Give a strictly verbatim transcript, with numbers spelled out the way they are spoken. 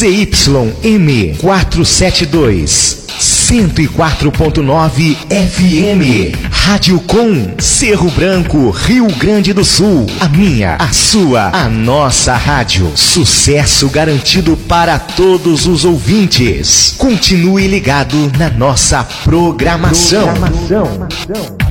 Z Y M quatrocentos e setenta e dois, cento e quatro ponto nove F M. Rádio Com, Cerro Branco, Rio Grande do Sul. A minha, a sua, a nossa rádio. Sucesso garantido para todos os ouvintes. Continue ligado na nossa programação. programação.